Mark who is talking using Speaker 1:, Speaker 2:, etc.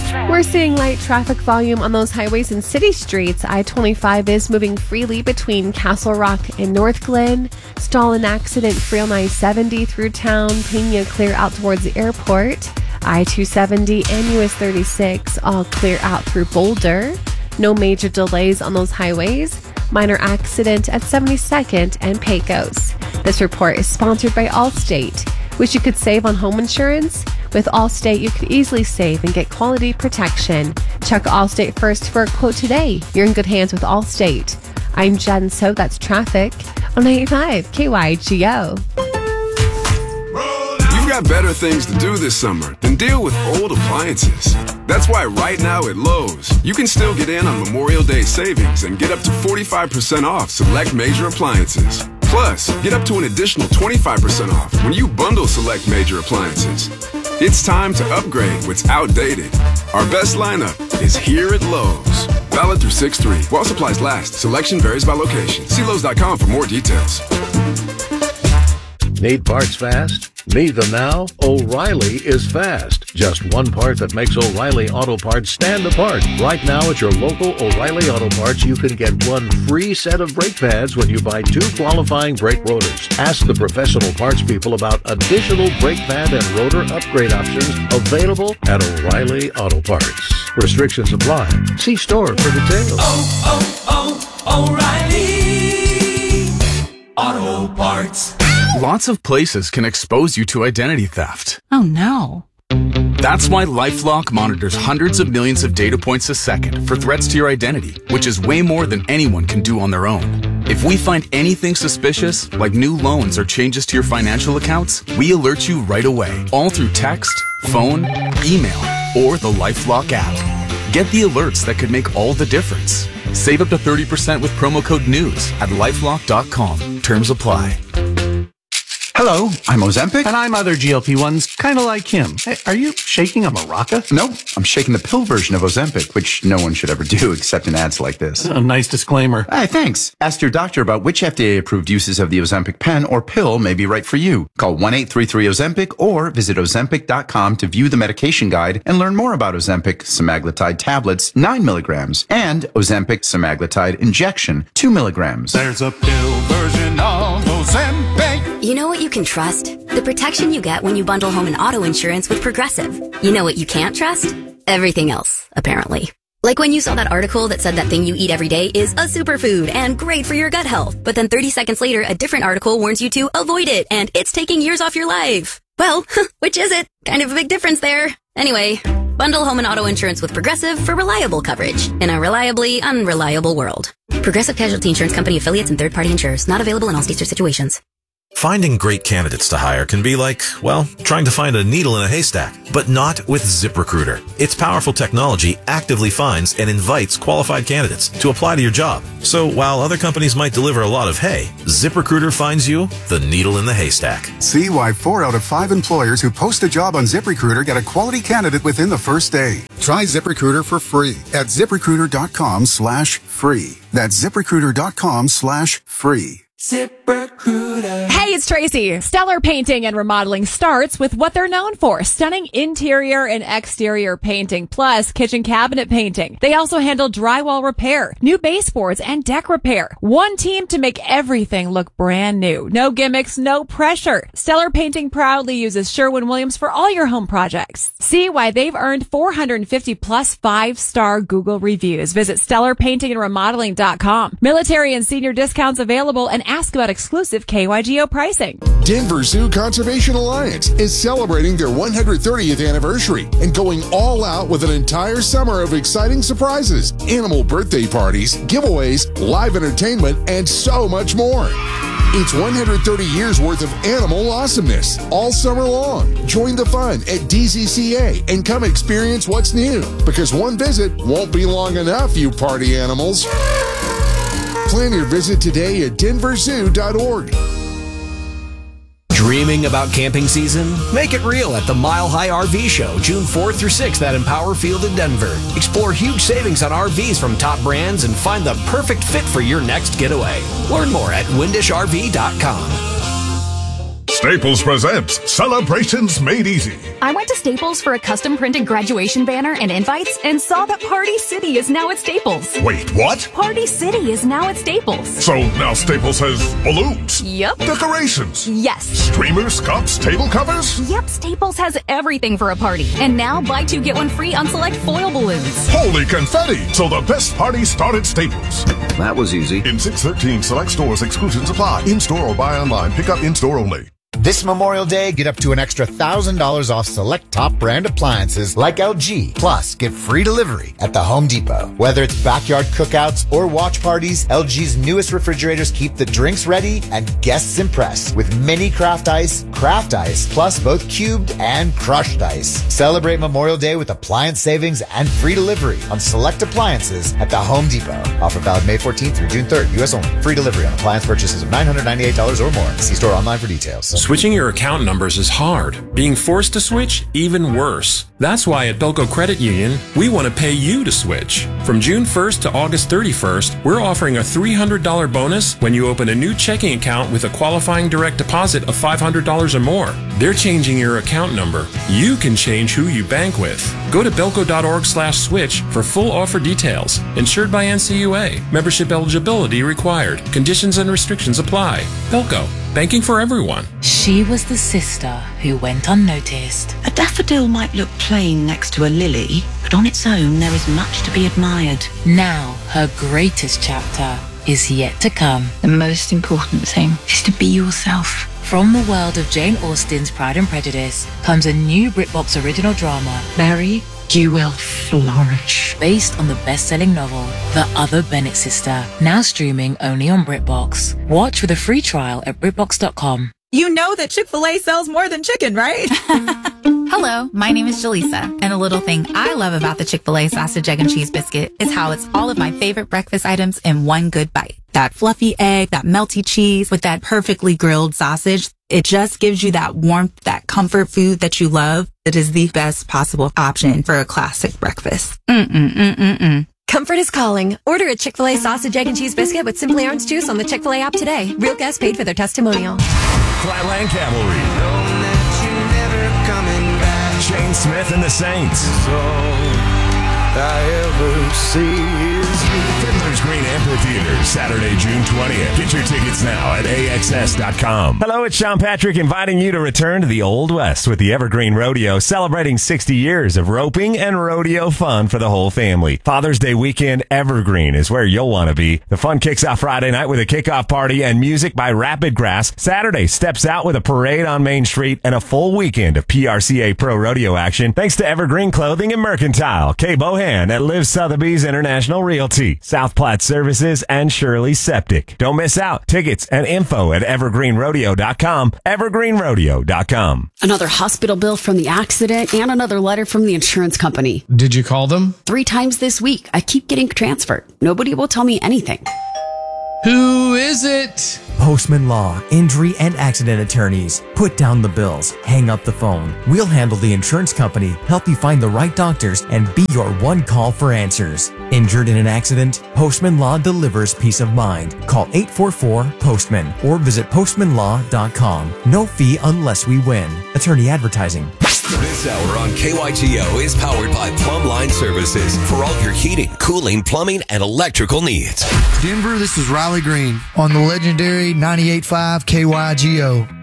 Speaker 1: We're seeing light traffic volume on those highways and city streets. I-25 is moving freely between Castle Rock and North Glen. Stall and accident free on I-70 through town. Pena clear out towards the airport. I-270 and US 36 all clear out through Boulder. No major delays on those highways. Minor accident at 72nd and Pecos. This report is sponsored by Allstate. Wish you could save on home insurance? With Allstate, you could easily save and get quality protection. Check Allstate first for a quote today. You're in good hands with Allstate. I'm Jen, so that's traffic on 95 KYGO.
Speaker 2: You've got better things to do this summer than deal with old appliances. That's why right now at Lowe's, you can still get in on Memorial Day savings and get up to 45% off select major appliances. Plus, get up to an additional 25% off when you bundle select major appliances. It's time to upgrade what's outdated. Our best lineup is here at Lowe's. Valid through 6/3. While supplies last. Selection varies by location. See Lowe's.com for more details.
Speaker 3: Need parts fast? Need them now? O'Reilly is fast. Just one part that makes O'Reilly Auto Parts stand apart. Right now at your local O'Reilly Auto Parts, you can get one free set of brake pads when you buy 2 qualifying brake rotors. Ask the professional parts people about additional brake pad and rotor upgrade options available at O'Reilly Auto Parts. Restrictions apply. See store for details.
Speaker 4: O'Reilly Auto Parts.
Speaker 5: Lots of places can expose you to identity theft.
Speaker 6: Oh no.
Speaker 5: That's why LifeLock monitors hundreds of millions of data points a second for threats to your identity, which is way more than anyone can do on their own. If we find anything suspicious, like new loans or changes to your financial accounts, we alert you right away, all through text, phone, email, or the LifeLock app. Get the alerts that could make all the difference. Save up to 30% with promo code NEWS at lifelock.com. Terms apply.
Speaker 7: Hello, I'm Ozempic.
Speaker 8: And I'm other GLP-1s, kind of like him. Hey, are you shaking a maraca?
Speaker 7: No, I'm shaking the pill version of Ozempic, which no one should ever do except in ads like this.
Speaker 8: A nice disclaimer.
Speaker 7: Hey, thanks. Ask your doctor about which FDA-approved uses of the Ozempic pen or pill may be right for you. Call 1-833-OZEMPIC or visit Ozempic.com to view the medication guide and learn more about Ozempic semaglutide tablets, 9 milligrams, and Ozempic semaglutide injection, 2 milligrams.
Speaker 4: There's a pill version of Ozempic.
Speaker 9: You know what you can trust? The protection you get when you bundle home and auto insurance with Progressive. You know what you can't trust? Everything else, apparently. Like when you saw that article that said that thing you eat every day is a superfood and great for your gut health, but then 30 seconds later, a different article warns you to avoid it and it's taking years off your life. Well, which is it? Kind of a big difference there. Anyway, bundle home and auto insurance with Progressive for reliable coverage in a reliably unreliable world. Progressive Casualty Insurance Company affiliates and third-party insurers. Not available in all states or situations.
Speaker 10: Finding great candidates to hire can be like, well, trying to find a needle in a haystack, but not with ZipRecruiter. Its powerful technology actively finds and invites qualified candidates to apply to your job. So while other companies might deliver a lot of hay, ZipRecruiter finds you the needle in the haystack.
Speaker 11: See why 4 out of 5 employers who post a job on ZipRecruiter get a quality candidate within the first day. Try ZipRecruiter for free at ZipRecruiter.com/free. That's ZipRecruiter.com/free.
Speaker 4: ZipRecruiter.
Speaker 12: Hey, it's Tracy. Stellar Painting and Remodeling starts with what they're known for: stunning interior and exterior painting, plus kitchen cabinet painting. They also handle drywall repair, new baseboards, and deck repair. One team to make everything look brand new. No gimmicks, no pressure. Stellar Painting proudly uses Sherwin-Williams for all your home projects. See why they've earned 450 plus 5-star Google reviews. Visit StellarPaintingAndRemodeling.com. Military and senior discounts available, and ask about exclusive KYGO pricing.
Speaker 13: Denver Zoo Conservation Alliance is celebrating their 130th anniversary and going all out with an entire summer of exciting surprises, animal birthday parties, giveaways, live entertainment, and so much more. It's 130 years worth of animal awesomeness all summer long. Join the fun at DZCA and come experience what's new, because one visit won't be long enough, you party animals. Plan your visit today at denverzoo.org.
Speaker 14: Dreaming about camping season? Make it real at the Mile High RV Show, June 4th through 6th at Empower Field in Denver. Explore huge savings on RVs from top brands and find the perfect fit for your next getaway. Learn more at windishrv.com.
Speaker 6: Staples presents Celebrations Made Easy.
Speaker 15: I went to Staples for a custom printed graduation banner and invites and saw that Party City is now at Staples.
Speaker 6: Wait, what?
Speaker 15: Party City is now at Staples.
Speaker 6: So now Staples has balloons?
Speaker 15: Yep.
Speaker 6: Decorations?
Speaker 15: Yes.
Speaker 6: Streamers, cups, table covers?
Speaker 15: Yep, Staples has everything for a party. And now buy two, get one free on select foil balloons.
Speaker 6: Holy confetti! So the best party started Staples.
Speaker 16: That was easy.
Speaker 6: In 613 select stores, exclusions apply. In-store or buy online. Pick up in-store only.
Speaker 17: This Memorial Day, get up to an extra $1,000 off select top brand appliances like LG. Plus, get free delivery at the Home Depot. Whether it's backyard cookouts or watch parties, LG's newest refrigerators keep the drinks ready and guests impressed with mini craft ice, plus both cubed and crushed ice. Celebrate Memorial Day with appliance savings and free delivery on select appliances at the Home Depot. Offer valid May 14th through June 3rd, U.S. only. Free delivery on appliance purchases of $998 or more. See store online for details.
Speaker 18: Switching your account numbers is hard. Being forced to switch, even worse. That's why at Belco Credit Union, we want to pay you to switch. From June 1st to August 31st, we're offering a $300 bonus when you open a new checking account with a qualifying direct deposit of $500 or more. They're changing your account number. You can change who you bank with. Go to belco.org/switch for full offer details. Insured by NCUA. Membership eligibility required. Conditions and restrictions apply. Belco. Banking for everyone.
Speaker 19: She was the sister who went unnoticed. A daffodil might look plain next to a lily, but on its own there is much to be admired. Now, her greatest chapter is yet to come. The most important thing is to be yourself. From the world of Jane Austen's Pride and Prejudice comes a new BritBox original drama, Mary, You Will Flourish. Based on the best-selling novel, The Other Bennett Sister, now streaming only on BritBox. Watch with a free trial at BritBox.com.
Speaker 20: You know that Chick-fil-A sells more than chicken, right?
Speaker 21: Hello, my name is Jaleesa, and a little thing I love about the Chick-fil-A sausage, egg, and cheese biscuit is how it's all of my favorite breakfast items in one good bite. That fluffy egg, that melty cheese with that perfectly grilled sausage. It just gives you that warmth, that comfort food that you love. It is the best possible option for a classic breakfast.
Speaker 22: Comfort is calling. Order a Chick-fil-A sausage, egg, and cheese biscuit with Simply Orange Juice on the Chick-fil-A app today. Real guests paid for their testimonial.
Speaker 23: Flatland Cavalry. Shane Smith and the Saints. I ever see is Fiddler's Green Amphitheater, Saturday, June 20th. Get your tickets now at AXS.com. Hello, it's Sean Patrick inviting you to return to the Old West with the Evergreen Rodeo, celebrating 60 years of roping and rodeo fun for the whole family. Father's Day weekend, Evergreen is where you'll want to be. The fun kicks off Friday night with a kickoff party and music by Rapid Grass. Saturday steps out with a parade on Main Street and a full weekend of PRCA Pro Rodeo action. Thanks to Evergreen Clothing and Mercantile, Kay Bohan at Liv Sotheby's International Realty, South Platte Services, and Shirley Septic. Don't miss out. Tickets and info at evergreenrodeo.com, evergreenrodeo.com.
Speaker 24: Another hospital bill from the accident and another letter from the insurance company.
Speaker 25: Did you call them?
Speaker 24: 3 times this week. I keep getting transferred. Nobody will tell me anything.
Speaker 25: Who is it?
Speaker 26: Postman Law, injury and accident attorneys. Put down the bills, hang up the phone. We'll handle the insurance company, help you find the right doctors, and be your one call for answers. Injured in an accident? Postman Law delivers peace of mind. Call 844-POSTMAN or visit postmanlaw.com. No fee unless we win. Attorney advertising.
Speaker 27: This hour on KYTO is powered by Plumbline Services for all your heating, cooling, plumbing, and electrical needs.
Speaker 28: Denver, this is Riley Green on the legendary 98.5 KYGO.